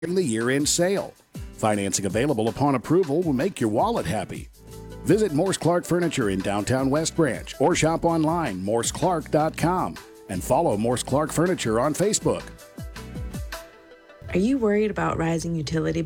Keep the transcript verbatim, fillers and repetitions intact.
during the year-end sale. Financing available upon approval will make your wallet happy. Visit Morse Clark Furniture in downtown West Branch or shop online morse clark dot com and follow Morse Clark Furniture on Facebook. Are you worried about rising utility